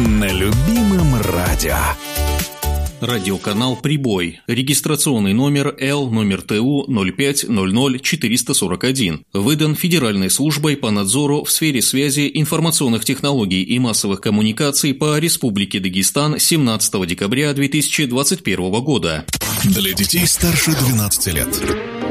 На любимом радио. Радиоканал «Прибой». Регистрационный номер Л-ТУ 0500441. Выдан Федеральной службой по надзору в сфере связи, информационных технологий и массовых коммуникаций по Республике Дагестан 17 декабря 2021 года. Для детей старше 12 лет.